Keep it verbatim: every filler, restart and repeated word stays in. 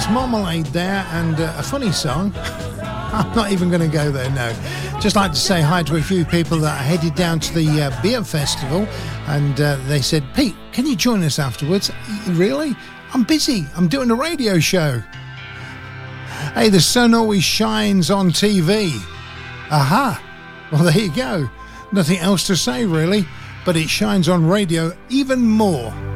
Prince Marmalade there, and uh, a funny song. I'm not even going to go there, no. Just like to say hi to a few people that are headed down to the uh, beer festival, and uh, they said, Pete, can you join us afterwards? Really? I'm busy. I'm doing a radio show. Hey, the sun always shines on T V. Aha. Well, there you go. Nothing else to say, really, but it shines on radio even more.